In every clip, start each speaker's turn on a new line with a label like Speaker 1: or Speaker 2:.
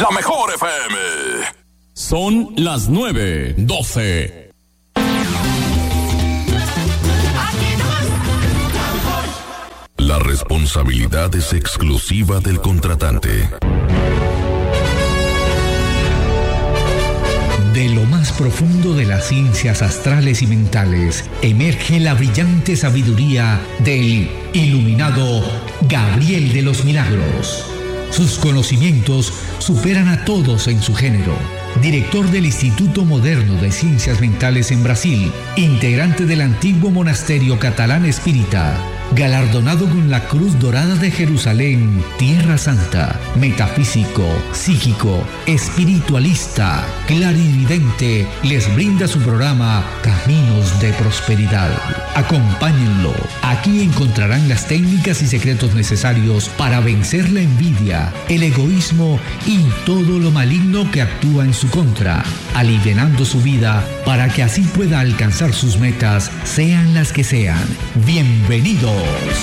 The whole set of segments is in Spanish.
Speaker 1: La Mejor FM.
Speaker 2: Son las 9:12.
Speaker 1: La responsabilidad es exclusiva del contratante.
Speaker 3: De lo más profundo de las ciencias astrales y mentales emerge la brillante sabiduría del iluminado Gabriel de los Milagros. Sus conocimientos superan a todos en su género. Director del Instituto Moderno de Ciencias Mentales en Brasil, integrante del antiguo monasterio catalán espírita, galardonado con la Cruz Dorada de Jerusalén, Tierra Santa, metafísico, psíquico, espiritualista, clarividente, les brinda su programa Caminos de Prosperidad. Acompáñenlo. Aquí encontrarán las técnicas y secretos necesarios para vencer la envidia, el egoísmo y todo lo maligno que actúa en su contra, alivianando su vida para que así pueda alcanzar sus metas, sean las que sean. Bienvenidos.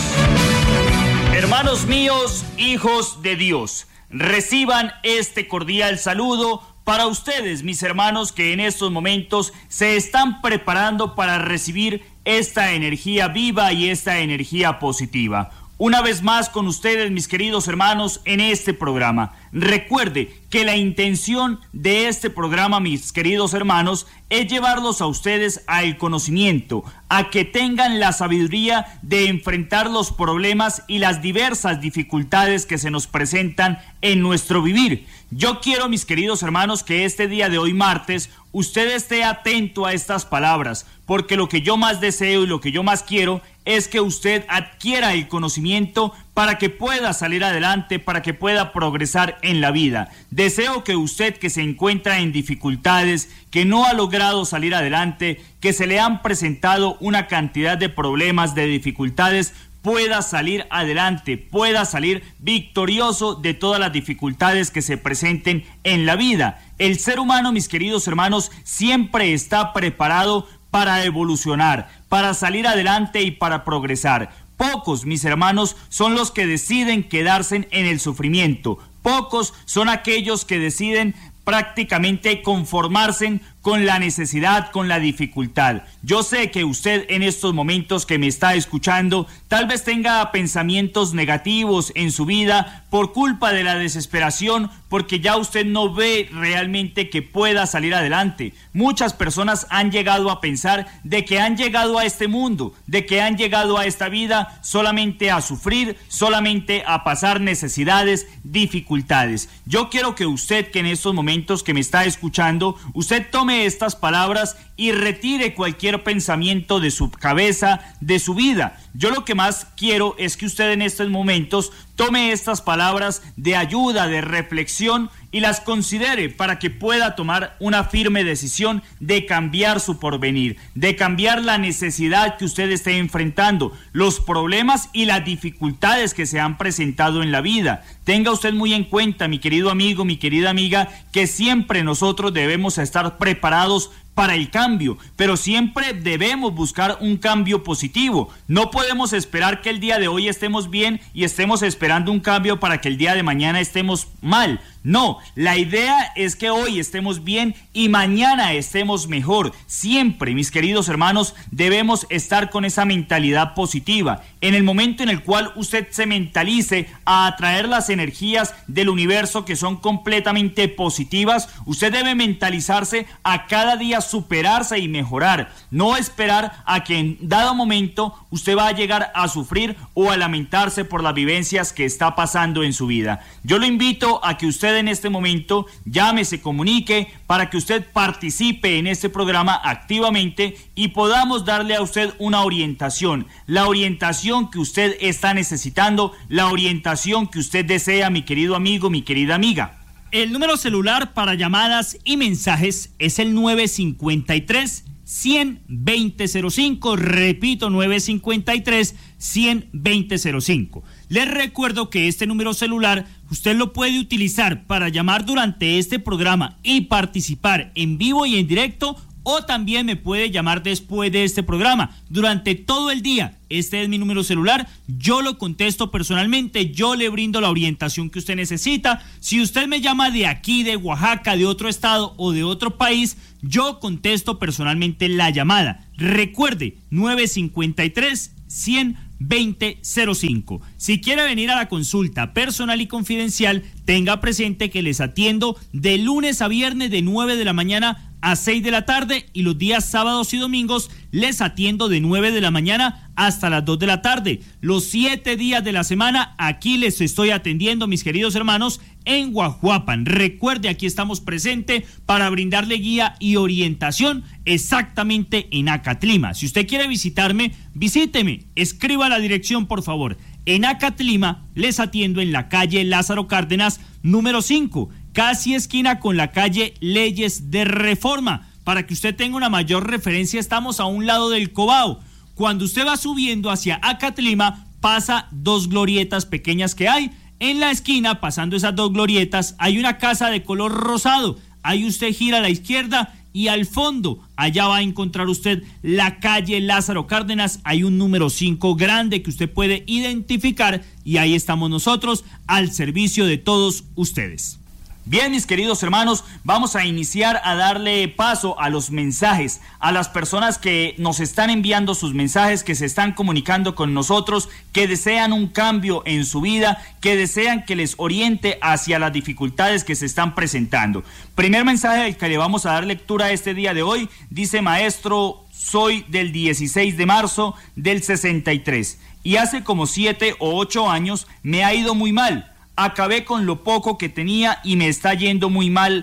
Speaker 4: Hermanos míos, hijos de Dios, reciban este cordial saludo para ustedes, mis hermanos, que en estos momentos se están preparando para recibir esta energía viva y esta energía positiva. Una vez más con ustedes, mis queridos hermanos, en este programa. Recuerde que la intención de este programa, mis queridos hermanos, es llevarlos a ustedes al conocimiento, a que tengan la sabiduría de enfrentar los problemas y las diversas dificultades que se nos presentan en nuestro vivir. Yo quiero, mis queridos hermanos, que este día de hoy, martes, usted esté atento a estas palabras, porque lo que yo más deseo y lo que yo más quiero es que usted adquiera el conocimiento para que pueda salir adelante, para que pueda progresar en la vida. Deseo que usted, que se encuentra en dificultades, que no ha logrado salir adelante, que se le han presentado una cantidad de problemas, de dificultades, pueda salir adelante, pueda salir victorioso de todas las dificultades que se presenten en la vida. El ser humano, mis queridos hermanos, siempre está preparado para evolucionar, para salir adelante y para progresar. Pocos, mis hermanos, son los que deciden quedarse en el sufrimiento. Pocos son aquellos que deciden prácticamente conformarse con la necesidad, con la dificultad. Yo sé que usted en estos momentos que me está escuchando, tal vez tenga pensamientos negativos en su vida por culpa de la desesperación, porque ya usted no ve realmente que pueda salir adelante. Muchas personas han llegado a pensar de que han llegado a este mundo, de que han llegado a esta vida solamente a sufrir, solamente a pasar necesidades, dificultades. Yo quiero que usted, que en estos momentos que me está escuchando, usted tome estas palabras y retire cualquier pensamiento de su cabeza, de su vida. Yo lo que más quiero es que usted en estos momentos tome estas palabras de ayuda, de reflexión y las considere para que pueda tomar una firme decisión de cambiar su porvenir, de cambiar la necesidad que usted esté enfrentando, los problemas y las dificultades que se han presentado en la vida. Tenga usted muy en cuenta, mi querido amigo, mi querida amiga, que siempre nosotros debemos estar preparados para el cambio, pero siempre debemos buscar un cambio positivo. No podemos esperar que el día de hoy estemos bien y estemos esperando un cambio para que el día de mañana estemos mal. No, la idea es que hoy estemos bien y mañana estemos mejor. Siempre, mis queridos hermanos, debemos estar con esa mentalidad positiva. En el momento en el cual usted se mentalice a atraer las energías del universo que son completamente positivas, usted debe mentalizarse a cada día superarse y mejorar. No esperar a que en dado momento usted va a llegar a sufrir o a lamentarse por las vivencias que está pasando en su vida. Yo lo invito a que usted en este momento llame, se comunique para que usted participe en este programa activamente y podamos darle a usted una orientación, la orientación que usted está necesitando, la orientación que usted desea, mi querido amigo, mi querida amiga.
Speaker 5: El número celular para llamadas y mensajes es el 953-100-2005, repito, 953-100-2005. Les recuerdo que este número celular usted lo puede utilizar para llamar durante este programa y participar en vivo y en directo, o también me puede llamar después de este programa, durante todo el día. Este es mi número celular, yo lo contesto personalmente, yo le brindo la orientación que usted necesita. Si usted me llama de aquí, de Oaxaca, de otro estado o de otro país, yo contesto personalmente la llamada. Recuerde, 953-100-2005. Si quiere venir a la consulta personal y confidencial, tenga presente que les atiendo de lunes a viernes de 9 de la mañana a 6 de la tarde, y los días sábados y domingos les atiendo de 9 de la mañana hasta las 2 de la tarde. Los 7 días de la semana aquí les estoy atendiendo, mis queridos hermanos, en Guajuapan. Recuerde, aquí estamos presentes para brindarle guía y orientación exactamente en Acatlima. Si usted quiere visitarme, visíteme, escriba la dirección por favor. En Acatlima les atiendo en la calle Lázaro Cárdenas número 5, casi esquina con la calle Leyes de Reforma. Para que usted tenga una mayor referencia, estamos a un lado del Cobao. Cuando usted va subiendo hacia Acatlima, pasa 2 glorietas pequeñas que hay. En la esquina, pasando esas 2 glorietas, hay una casa de color rosado. Ahí usted gira a la izquierda y al fondo, allá va a encontrar usted la calle Lázaro Cárdenas. Hay un número 5 grande que usted puede identificar, y ahí estamos nosotros al servicio de todos ustedes.
Speaker 4: Bien, mis queridos hermanos, vamos a iniciar a darle paso a los mensajes, a las personas que nos están enviando sus mensajes, que se están comunicando con nosotros, que desean un cambio en su vida, que desean que les oriente hacia las dificultades que se están presentando. Primer mensaje del que le vamos a dar lectura este día de hoy, dice: maestro, soy del 16 de marzo del 63 y hace como 7 o 8 años me ha ido muy mal. Acabé con lo poco que tenía y me está yendo muy mal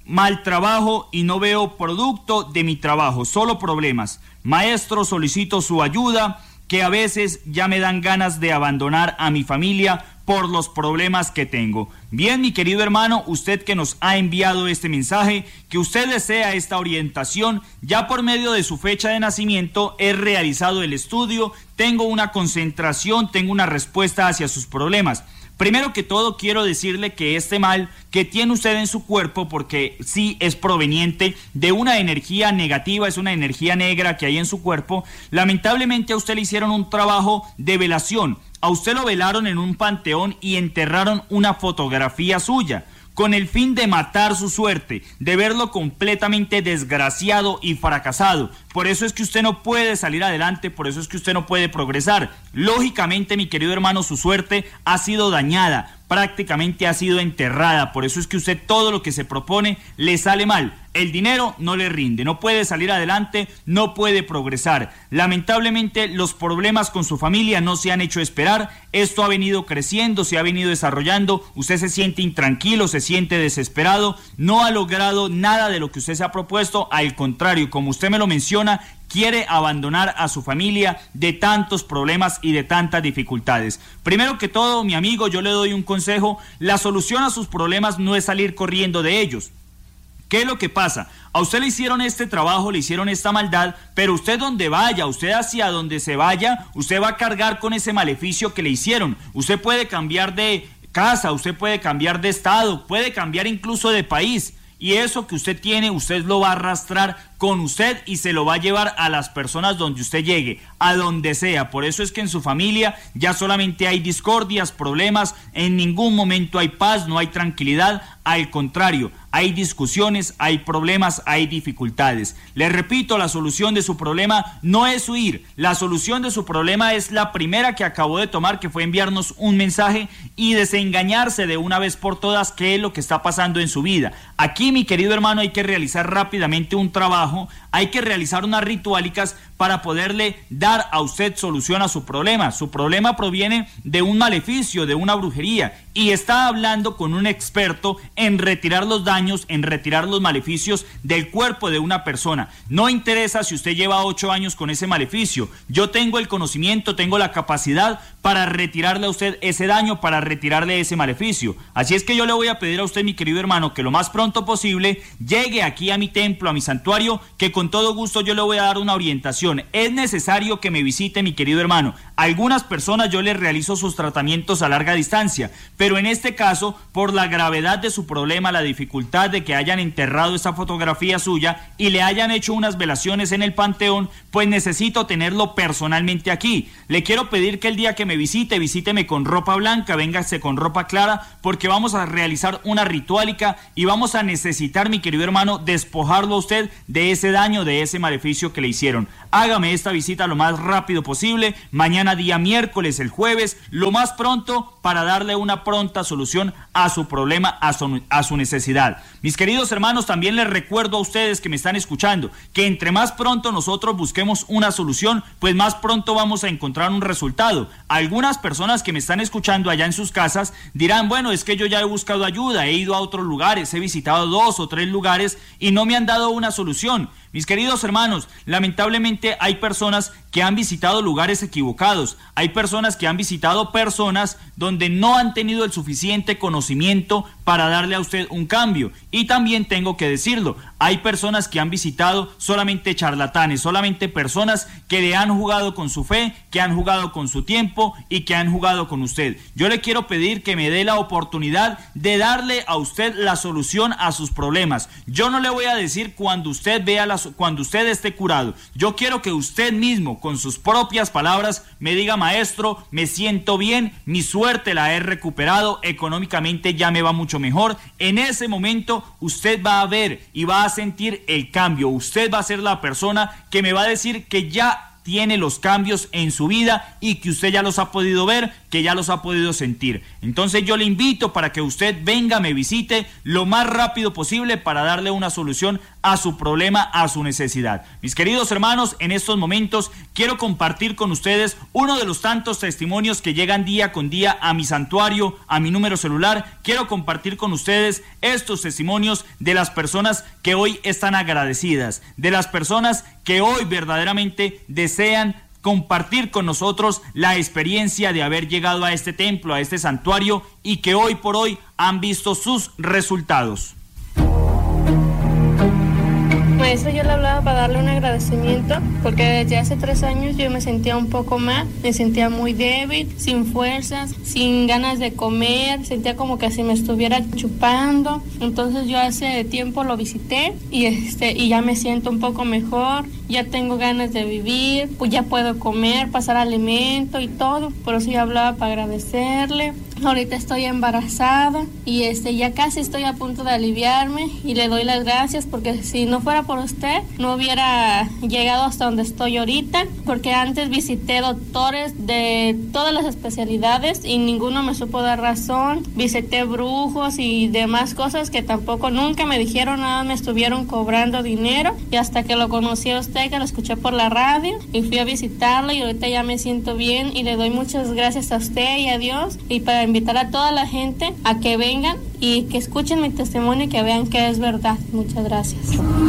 Speaker 4: trabajo y no veo producto de mi trabajo, solo problemas. Maestro, solicito su ayuda, que a veces ya me dan ganas de abandonar a mi familia por los problemas que tengo. Bien, mi querido hermano, usted que nos ha enviado este mensaje, que usted desea esta orientación, ya por medio de su fecha de nacimiento he realizado el estudio, tengo una concentración, tengo una respuesta hacia sus problemas. Primero que todo, quiero decirle que este mal que tiene usted en su cuerpo, porque sí es proveniente de una energía negativa, es una energía negra que hay en su cuerpo, lamentablemente a usted le hicieron un trabajo de velación, a usted lo velaron en un panteón y enterraron una fotografía suya, con el fin de matar su suerte, de verlo completamente desgraciado y fracasado. Por eso es que usted no puede salir adelante, por eso es que usted no puede progresar. Lógicamente, mi querido hermano, su suerte ha sido dañada, prácticamente ha sido enterrada. Por eso es que usted todo lo que se propone le sale mal. El dinero no le rinde, no puede salir adelante, no puede progresar. Lamentablemente los problemas con su familia no se han hecho esperar. Esto ha venido creciendo, se ha venido desarrollando. Usted se siente intranquilo, se siente desesperado, no ha logrado nada de lo que usted se ha propuesto. Al contrario, como usted me lo menciona, quiere abandonar a su familia de tantos problemas y de tantas dificultades. Primero que todo, mi amigo, yo le doy un consejo: la solución a sus problemas no es salir corriendo de ellos. ¿Qué es lo que pasa? A usted le hicieron este trabajo, le hicieron esta maldad, pero usted donde vaya, usted hacia donde se vaya, usted va a cargar con ese maleficio que le hicieron. Usted puede cambiar de casa, usted puede cambiar de estado, puede cambiar incluso de país. Y eso que usted tiene, usted lo va a arrastrar con usted y se lo va a llevar a las personas donde usted llegue, a donde sea. Por eso es que en su familia ya solamente hay discordias, problemas, en ningún momento hay paz, no hay tranquilidad. Al contrario, hay discusiones, hay problemas, hay dificultades. Les repito, la solución de su problema no es huir. La solución de su problema es la primera que acabó de tomar, que fue enviarnos un mensaje y desengañarse de una vez por todas qué es lo que está pasando en su vida. Aquí, mi querido hermano, hay que realizar rápidamente un trabajo, hay que realizar unas rituálicas para poderle dar a usted solución a su problema. Su problema proviene de un maleficio, de una brujería, y está hablando con un experto en retirar los daños, en retirar los maleficios del cuerpo de una persona. No interesa si usted lleva 8 años con ese maleficio. Yo tengo el conocimiento, tengo la capacidad para retirarle a usted ese daño, para retirarle ese maleficio. Así es que yo le voy a pedir a usted, mi querido hermano, que lo más pronto posible llegue aquí a mi templo, a mi santuario, serio que con todo gusto yo le voy a dar una orientación. Es necesario que me visite, mi querido hermano. Algunas personas yo les realizo sus tratamientos a larga distancia, pero en este caso, por la gravedad de su problema, la dificultad de que hayan enterrado esa fotografía suya y le hayan hecho unas velaciones en el panteón, pues necesito tenerlo personalmente aquí. Le quiero pedir que el día que me visite, visíteme con ropa blanca, véngase con ropa clara, porque vamos a realizar una rituálica y vamos a necesitar, mi querido hermano, despojarlo a usted de ese daño, de ese maleficio que le hicieron. Hágame esta visita lo más rápido posible, mañana día miércoles, el jueves, lo más pronto, para darle una pronta solución a su problema, a su necesidad. Mis queridos hermanos, también les recuerdo a ustedes que me están escuchando, que entre más pronto nosotros busquemos una solución, pues más pronto vamos a encontrar un resultado. Algunas personas que me están escuchando allá en sus casas dirán, bueno, es que yo ya he buscado ayuda, he ido a otros lugares, he visitado 2 o 3 lugares y no me han dado una solución. Mis queridos hermanos, lamentablemente hay personas que han visitado lugares equivocados, hay personas que han visitado personas donde no han tenido el suficiente conocimiento para darle a usted un cambio. Y también tengo que decirlo, hay personas que han visitado solamente charlatanes, solamente personas que le han jugado con su fe, que han jugado con su tiempo y que han jugado con usted. Yo le quiero pedir que me dé la oportunidad de darle a usted la solución a sus problemas. Yo no le voy a decir cuando usted esté curado. Yo quiero que usted mismo, con sus propias palabras, me diga, maestro, me siento bien, mi suerte la he recuperado, económicamente ya me va mucho mejor. En ese momento usted va a ver y va a sentir el cambio. Usted va a ser la persona que me va a decir que ya tiene los cambios en su vida y que usted ya los ha podido ver, que ya los ha podido sentir. Entonces yo le invito para que usted venga, me visite lo más rápido posible para darle una solución a su problema, a su necesidad. Mis queridos hermanos, en estos momentos quiero compartir con ustedes uno de los tantos testimonios que llegan día con día a mi santuario, a mi número celular. Quiero compartir con ustedes estos testimonios de las personas que hoy están agradecidas, de las personas que hoy verdaderamente desean compartir con nosotros la experiencia de haber llegado a este templo, a este santuario, y que hoy por hoy han visto sus resultados.
Speaker 6: Maestra, yo le hablaba para darle un agradecimiento, porque desde hace 3 años yo me sentía un poco mal, me sentía muy débil, sin fuerzas, sin ganas de comer, sentía como que si me estuviera chupando. Entonces yo hace tiempo lo visité y ya me siento un poco mejor, ya tengo ganas de vivir, pues ya puedo comer, pasar alimento y todo. Por eso yo hablaba para agradecerle. Ahorita estoy embarazada y ya casi estoy a punto de aliviarme, y le doy las gracias, porque si no fuera por usted no hubiera llegado hasta donde estoy ahorita, porque antes visité doctores de todas las especialidades y ninguno me supo dar razón. Visité brujos y demás cosas que tampoco nunca me dijeron nada, me estuvieron cobrando dinero, y hasta que lo conocí a usted, que lo escuché por la radio, y fui a visitarlo, y ahorita ya me siento bien, y le doy muchas gracias a usted y a Dios, y para invitar a toda la gente a que vengan y que escuchen mi testimonio y que vean que es verdad. Muchas gracias.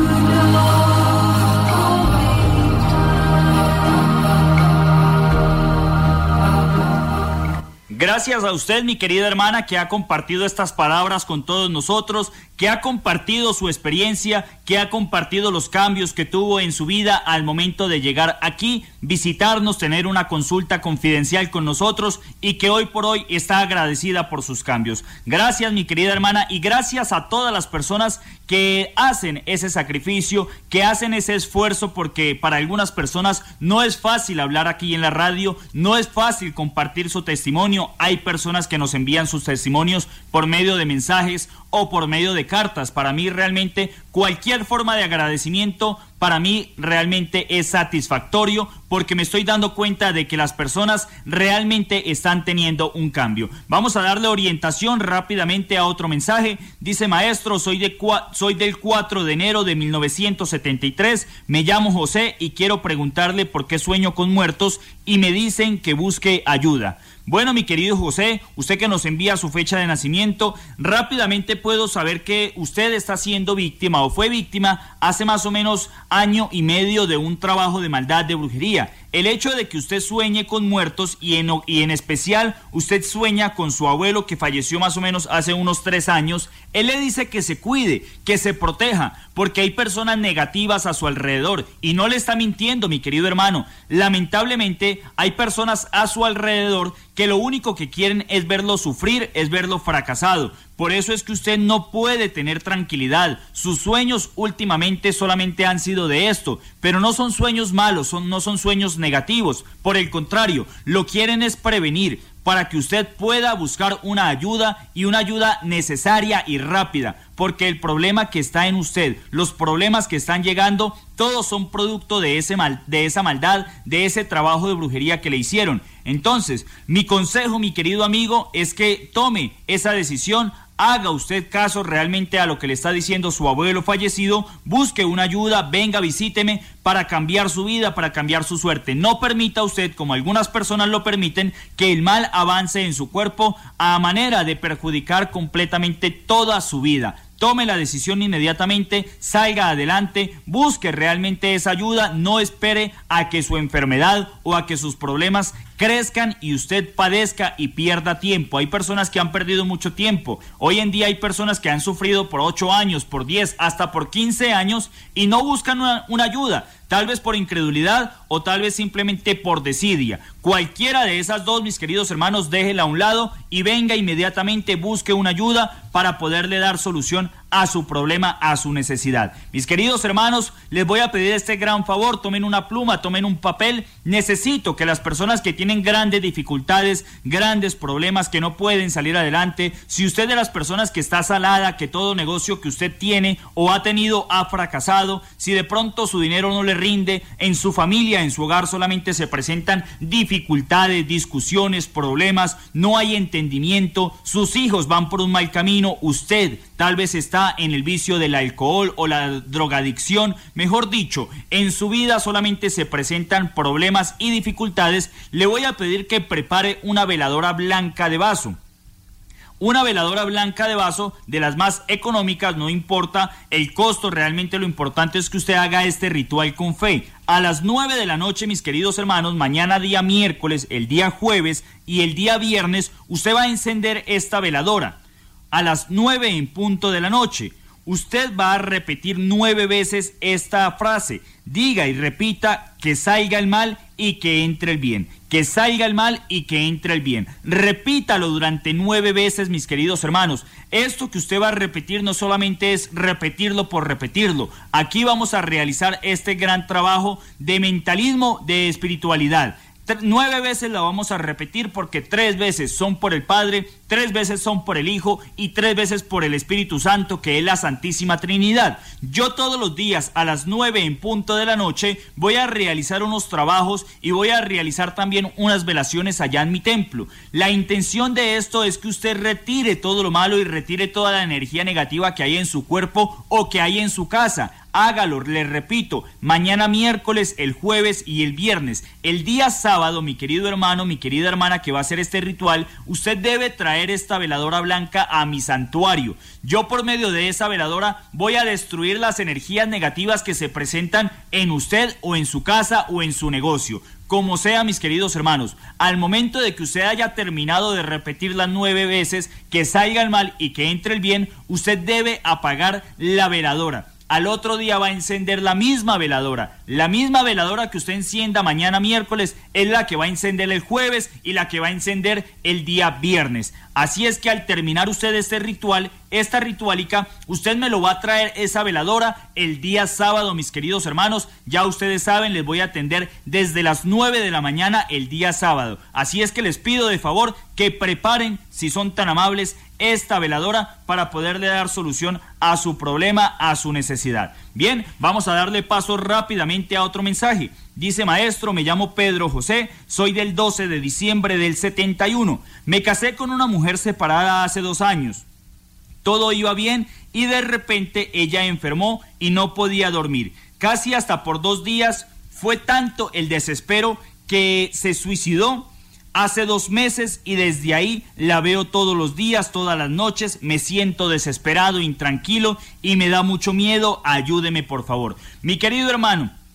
Speaker 4: Gracias a usted, mi querida hermana, que ha compartido estas palabras con todos nosotros, que ha compartido su experiencia, que ha compartido los cambios que tuvo en su vida al momento de llegar aquí, visitarnos, tener una consulta confidencial con nosotros, y que hoy por hoy está agradecida por sus cambios. Gracias, mi querida hermana, y gracias a todas las personas que hacen ese sacrificio, que hacen ese esfuerzo, porque para algunas personas no es fácil hablar aquí en la radio, no es fácil compartir su testimonio. Hay personas que nos envían sus testimonios por medio de mensajes o por medio de cartas. Para mí realmente cualquier forma de agradecimiento para mí realmente es satisfactorio, porque me estoy dando cuenta de que las personas realmente están teniendo un cambio. Vamos a darle orientación rápidamente a otro mensaje. Dice: maestro, soy del 4 de enero de 1973, me llamo José y quiero preguntarle por qué sueño con muertos y me dicen que busque ayuda. Bueno, mi querido José, usted que nos envía su fecha de nacimiento, rápidamente puedo saber que usted está siendo víctima o fue víctima hace más o menos 1 año y medio de un trabajo de maldad, de brujería. El hecho de que usted sueñe con muertos y en especial usted sueña con su abuelo que falleció más o menos hace unos 3 años, él le dice que se cuide, que se proteja, porque hay personas negativas a su alrededor. Y no le está mintiendo, mi querido hermano. Lamentablemente hay personas a su alrededor que lo único que quieren es verlo sufrir, es verlo fracasado. Por eso es que usted no puede tener tranquilidad. Sus sueños últimamente solamente han sido de esto, pero no son sueños malos, no son sueños negativos. Por el contrario, lo quieren es prevenir, para que usted pueda buscar una ayuda, y una ayuda necesaria y rápida, porque el problema que está en usted, los problemas que están llegando, todos son producto de esa maldad, de ese trabajo de brujería que le hicieron. Entonces, mi consejo, mi querido amigo, es que tome esa decisión. Haga usted caso realmente a lo que le está diciendo su abuelo fallecido, busque una ayuda, venga, visíteme para cambiar su vida, para cambiar su suerte. No permita usted, como algunas personas lo permiten, que el mal avance en su cuerpo a manera de perjudicar completamente toda su vida. Tome la decisión inmediatamente, salga adelante, busque realmente esa ayuda, no espere a que su enfermedad o a que sus problemas crezcan y usted padezca y pierda tiempo. Hay personas que han perdido mucho tiempo. Hoy en día hay personas que han sufrido por 8 años, por 10, hasta por 15 años y no buscan una ayuda. Tal vez por incredulidad o tal vez simplemente por desidia. Cualquiera de esas dos, mis queridos hermanos, déjela a un lado y venga inmediatamente, busque una ayuda para poderle dar solución a su problema, a su necesidad. Mis queridos hermanos, les voy a pedir este gran favor, tomen una pluma, tomen un papel. Necesito que las personas que tienen grandes dificultades, grandes problemas, que no pueden salir adelante, si usted de las personas que está salada, que todo negocio que usted tiene o ha tenido ha fracasado, si de pronto su dinero no le rinde, en su familia, en su hogar solamente se presentan dificultades, discusiones, problemas, no hay entendimiento, sus hijos van por un mal camino, usted tal vez está en el vicio del alcohol o la drogadicción, mejor dicho, en su vida solamente se presentan problemas y dificultades, le voy a pedir que prepare una veladora blanca de vaso. Una veladora blanca de vaso, de las más económicas, no importa el costo, realmente lo importante es que usted haga este ritual con fe. A las 9 de la noche, mis queridos hermanos, mañana día miércoles, el día jueves y el día viernes, usted va a encender esta veladora. A las 9 en punto de la noche, usted va a repetir 9 veces esta frase. Diga y repita: que salga el mal y que entre el bien. Que salga el mal y que entre el bien. Repítalo durante 9 veces, mis queridos hermanos. Esto que usted va a repetir no solamente es repetirlo por repetirlo. Aquí vamos a realizar este gran trabajo de mentalismo, de espiritualidad. 9 veces la vamos a repetir, porque 3 veces son por el Padre, 3 veces son por el Hijo y 3 veces por el Espíritu Santo, que es la Santísima Trinidad. Yo todos los días a las 9 en punto de la noche voy a realizar unos trabajos y voy a realizar también unas velaciones allá en mi templo. La intención de esto es que usted retire todo lo malo y retire toda la energía negativa que hay en su cuerpo o que hay en su casa. Hágalo, le repito, mañana miércoles, el jueves y el viernes. El día sábado, mi querido hermano, mi querida hermana que va a hacer este ritual, usted debe traer esta veladora blanca a mi santuario. Yo por medio de esa veladora voy a destruir las energías negativas que se presentan en usted o en su casa o en su negocio. Como sea, mis queridos hermanos, al momento de que usted haya terminado de repetir las 9 veces, que salga el mal y que entre el bien, usted debe apagar la veladora. Al otro día va a encender la misma veladora. La misma veladora que usted encienda mañana miércoles es la que va a encender el jueves y la que va a encender el día viernes. Así es que al terminar usted este ritual, esta ritualica, usted me lo va a traer esa veladora el día sábado, mis queridos hermanos. Ya ustedes saben, les voy a atender desde las 9 de la mañana el día sábado. Así es que les pido de favor que preparen, si son tan amables, esta veladora para poderle dar solución a su problema, a su necesidad. Bien, vamos a darle paso rápidamente a otro mensaje. Dice: maestro, me llamo Pedro José, soy del 12 de diciembre del 71. Me casé con una mujer separada hace 2 años. Todo iba bien y de repente ella enfermó y no podía dormir. Casi hasta por 2 días. Fue tanto el desespero que se suicidó hace 2 meses y desde ahí la veo todos los días, todas las noches. Me siento desesperado, intranquilo y me da mucho miedo. Ayúdeme, por favor. Mi querido hermano,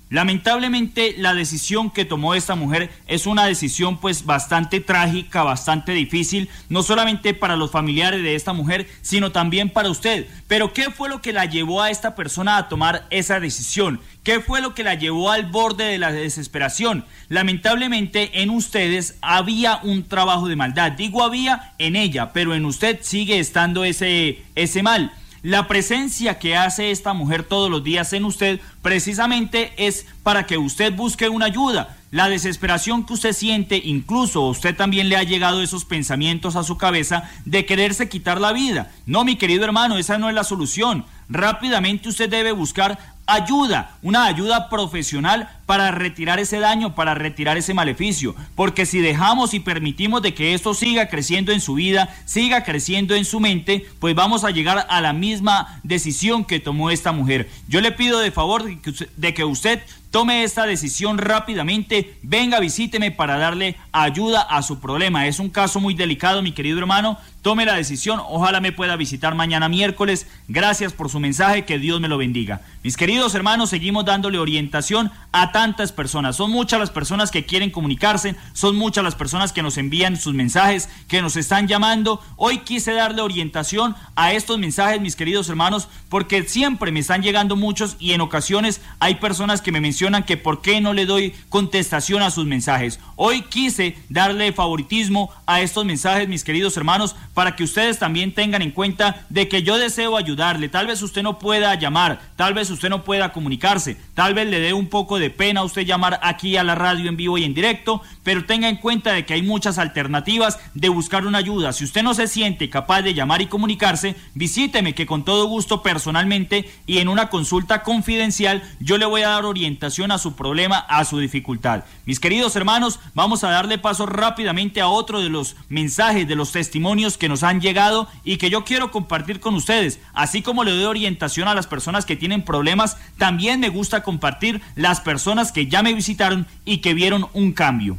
Speaker 4: Lamentablemente la decisión que tomó esta mujer es una decisión pues bastante trágica, bastante difícil, no solamente para los familiares de esta mujer, sino también para usted. Pero ¿qué fue lo que la llevó a esta persona a tomar esa decisión? ¿Qué fue lo que la llevó al borde de la desesperación? Lamentablemente en ustedes había un trabajo de maldad. Digo había en ella, pero en usted sigue estando ese mal. La presencia que hace esta mujer todos los días en usted precisamente es para que usted busque una ayuda. La desesperación que usted siente, incluso a usted también le ha llegado esos pensamientos a su cabeza de quererse quitar la vida. No, mi querido hermano, esa no es la solución. Rápidamente usted debe buscar ayuda, una ayuda profesional para retirar ese daño, para retirar ese maleficio, porque si dejamos y permitimos de que esto siga creciendo en su vida, siga creciendo en su mente, pues vamos a llegar a la misma decisión que tomó esta mujer. Yo le pido de favor de que usted tome esta decisión rápidamente, venga, visíteme para darle ayuda a su problema. Es un caso muy delicado, mi querido hermano. Tome la decisión, ojalá me pueda visitar mañana miércoles. Gracias por su mensaje, que Dios me lo bendiga. Mis queridos hermanos, seguimos dándole orientación a tantas personas. Son muchas las personas que quieren comunicarse, son muchas las personas que nos envían sus mensajes, que nos están llamando. Hoy quise darle orientación a estos mensajes, mis queridos hermanos, porque siempre me están llegando muchos y en ocasiones hay personas que me mencionan que por qué no le doy contestación a sus mensajes. Hoy quise darle favoritismo a estos mensajes, mis queridos hermanos, para que ustedes también tengan en cuenta de que yo deseo ayudarle. Tal vez usted no pueda llamar, tal vez usted no pueda comunicarse, tal vez le dé un poco de pena a usted llamar aquí a la radio en vivo y en directo, pero tenga en cuenta de que hay muchas alternativas de buscar una ayuda. Si usted no se siente capaz de llamar y comunicarse, visíteme, que con todo gusto personalmente y en una consulta confidencial yo le voy a dar orientación a su problema, a su dificultad. Mis queridos hermanos, vamos a darle paso rápidamente a otro de los mensajes, de los testimonios que nos han llegado y que yo quiero compartir con ustedes. Así como le doy orientación a las personas que tienen problemas, también me gusta compartir las personas que ya me visitaron y que vieron un cambio.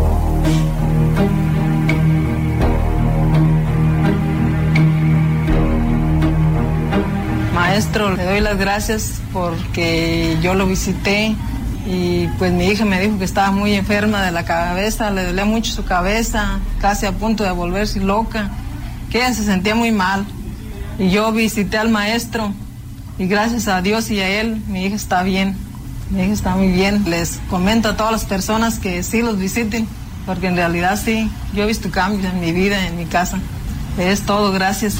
Speaker 7: Maestro, le doy las gracias porque yo lo visité y pues mi hija me dijo que estaba muy enferma de la cabeza, le dolía mucho su cabeza, casi a punto de volverse loca, que ella se sentía muy mal. Y yo visité al maestro y gracias a Dios y a él, mi hija está bien, mi hija está muy bien. Les comento a todas las personas que sí los visiten, porque en realidad sí, yo he visto cambios en mi vida, en mi casa. Es todo, gracias.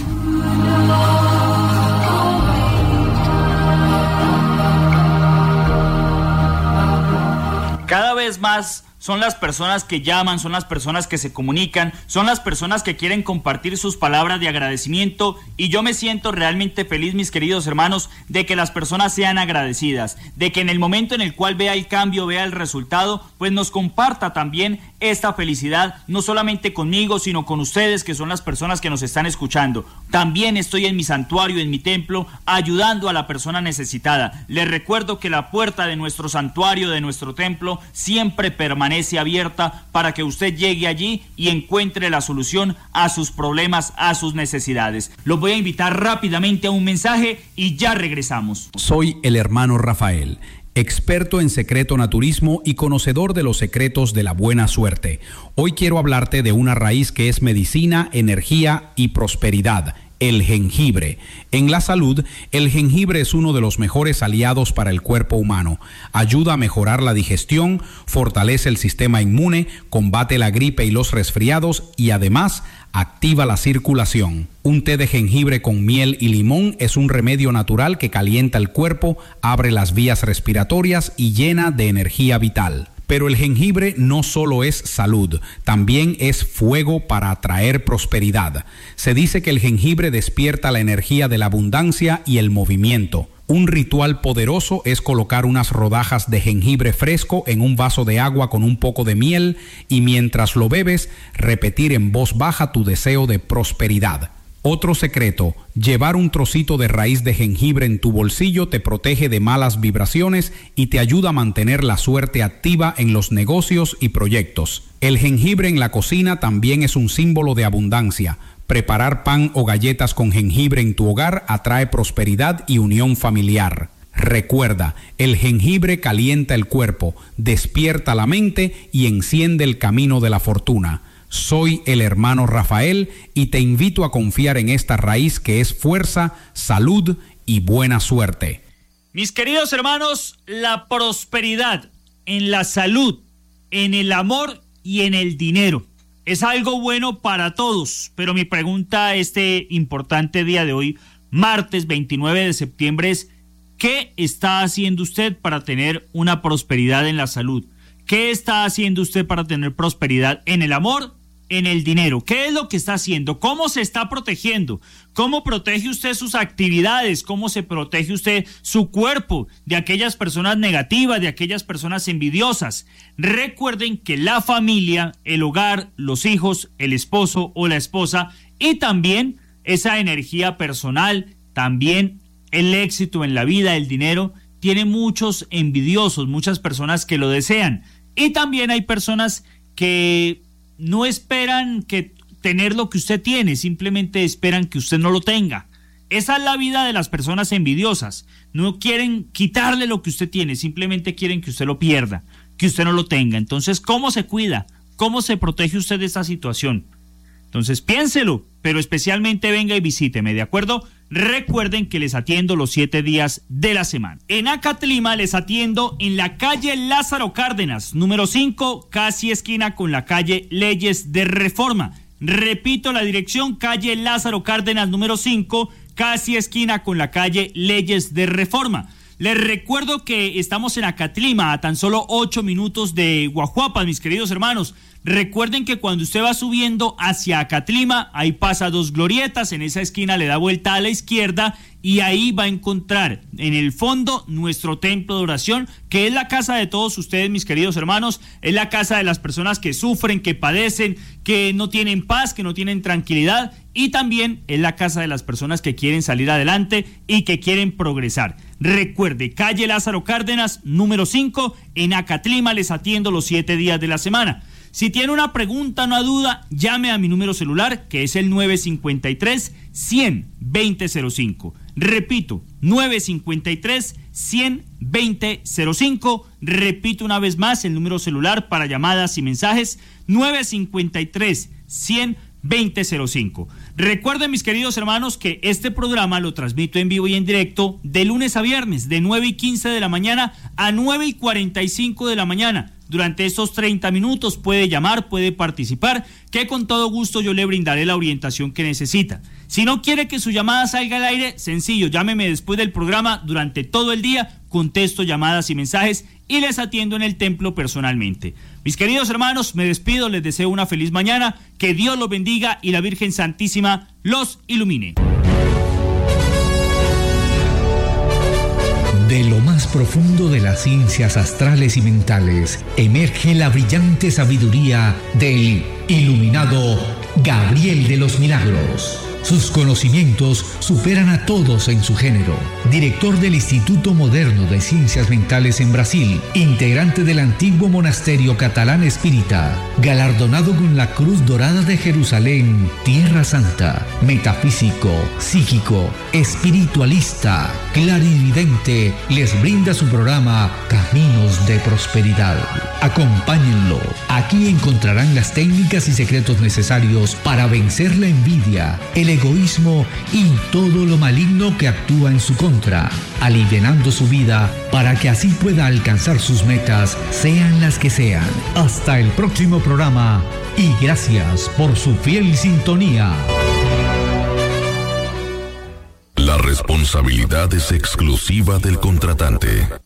Speaker 4: Cada vez más son las personas que llaman, son las personas que se comunican, son las personas que quieren compartir sus palabras de agradecimiento, y yo me siento realmente feliz, mis queridos hermanos, de que las personas sean agradecidas, de que en el momento en el cual vea el cambio, vea el resultado, pues nos comparta también esta felicidad, no solamente conmigo, sino con ustedes, que son las personas que nos están escuchando. También estoy en mi santuario, en mi templo, ayudando a la persona necesitada. Les recuerdo que la puerta de nuestro santuario, de nuestro templo, siempre permanece abierta para que usted llegue allí y encuentre la solución a sus problemas, a sus necesidades. Los voy a invitar rápidamente a un mensaje y ya regresamos.
Speaker 8: Soy el hermano Rafael, experto en secreto naturismo y conocedor de los secretos de la buena suerte. Hoy quiero hablarte de una raíz que es medicina, energía y prosperidad: el jengibre. En la salud, el jengibre es uno de los mejores aliados para el cuerpo humano. Ayuda a mejorar la digestión, fortalece el sistema inmune, combate la gripe y los resfriados y además activa la circulación. Un té de jengibre con miel y limón es un remedio natural que calienta el cuerpo, abre las vías respiratorias y llena de energía vital. Pero el jengibre no solo es salud, también es fuego para atraer prosperidad. Se dice que el jengibre despierta la energía de la abundancia y el movimiento. Un ritual poderoso es colocar unas rodajas de jengibre fresco en un vaso de agua con un poco de miel y mientras lo bebes, repetir en voz baja tu deseo de prosperidad. Otro secreto: llevar un trocito de raíz de jengibre en tu bolsillo te protege de malas vibraciones y te ayuda a mantener la suerte activa en los negocios y proyectos. El jengibre en la cocina también es un símbolo de abundancia. Preparar pan o galletas con jengibre en tu hogar atrae prosperidad y unión familiar. Recuerda, el jengibre calienta el cuerpo, despierta la mente y enciende el camino de la fortuna. Soy el hermano Rafael y te invito a confiar en esta raíz que es fuerza, salud y buena suerte.
Speaker 5: Mis queridos hermanos, la prosperidad en la salud, en el amor y en el dinero es algo bueno para todos, pero mi pregunta este importante día de hoy, martes 29 de septiembre, es: ¿qué está haciendo usted para tener una prosperidad en la salud? ¿Qué está haciendo usted para tener prosperidad en el amor, en el dinero? ¿Qué es lo que está haciendo? ¿Cómo se está protegiendo? ¿Cómo protege usted sus actividades? ¿Cómo se protege usted su cuerpo de aquellas personas negativas, de aquellas personas envidiosas? Recuerden que la familia, el hogar, los hijos, el esposo o la esposa y también esa energía personal, también el éxito en la vida, el dinero, tiene muchos envidiosos, muchas personas que lo desean. Y también hay personas que no esperan que tener lo que usted tiene, simplemente esperan que usted no lo tenga. Esa es la vida de las personas envidiosas. No quieren quitarle lo que usted tiene, simplemente quieren que usted lo pierda, que usted no lo tenga. Entonces, ¿cómo se cuida? ¿Cómo se protege usted de esta situación? Entonces, piénselo, pero especialmente venga y visíteme, ¿de acuerdo? Recuerden que les atiendo los 7 días de la semana. En Acatlima les atiendo en la calle Lázaro Cárdenas, número 5, casi esquina con la calle Leyes de Reforma. Repito la dirección, calle Lázaro Cárdenas, número 5, casi esquina con la calle Leyes de Reforma. Les recuerdo que estamos en Acatlima, a tan solo 8 minutos de Guajuapas, mis queridos hermanos. Recuerden que cuando usted va subiendo hacia Acatlima, ahí pasa 2 glorietas, en esa esquina le da vuelta a la izquierda y ahí va a encontrar en el fondo nuestro templo de oración, que es la casa de todos ustedes, mis queridos hermanos, es la casa de las personas que sufren, que padecen, que no tienen paz, que no tienen tranquilidad, y también es la casa de las personas que quieren salir adelante y que quieren progresar. Recuerde, calle Lázaro Cárdenas, número 5, en Acatlima les atiendo los 7 días de la semana. Si tiene una pregunta, una duda, llame a mi número celular, que es el 953-100-2005. Repito, 953-100-2005. Repito una vez más el número celular para llamadas y mensajes, 953-100-2005. Recuerden, mis queridos hermanos, que este programa lo transmito en vivo y en directo de lunes a viernes, de 9:15 de la mañana a 9:45 de la mañana. Durante estos 30 minutos puede llamar, puede participar, que con todo gusto yo le brindaré la orientación que necesita. Si no quiere que su llamada salga al aire, sencillo, llámeme después del programa durante todo el día, contesto llamadas y mensajes y les atiendo en el templo personalmente. Mis queridos hermanos, me despido, les deseo una feliz mañana, que Dios los bendiga y la Virgen Santísima los ilumine.
Speaker 3: De lo más profundo de las ciencias astrales y mentales emerge la brillante sabiduría del iluminado Gabriel de los Milagros. Sus conocimientos superan a todos en su género. Director del Instituto Moderno de Ciencias Mentales en Brasil, integrante del antiguo monasterio catalán espírita, galardonado con la Cruz Dorada de Jerusalén, Tierra Santa, metafísico, psíquico, espiritualista, clarividente, les brinda su programa Caminos de Prosperidad. Acompáñenlo. Aquí encontrarán las técnicas y secretos necesarios para vencer la envidia, el egoísmo y todo lo maligno que actúa en su contra, alivianando su vida para que así pueda alcanzar sus metas, sean las que sean. Hasta el próximo programa y gracias por su fiel sintonía.
Speaker 1: La responsabilidad es exclusiva del contratante.